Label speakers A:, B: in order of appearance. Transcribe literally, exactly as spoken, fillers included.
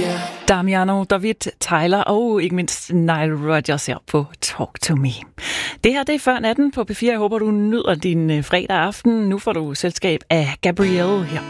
A: Damiano, David, Tyler og ikke mindst Nile Rodgers her på Talk to Me. Det her det er før natten på P fire. Jeg håber, du nyder din fredag aften. Nu får du selskab af Gabrielle her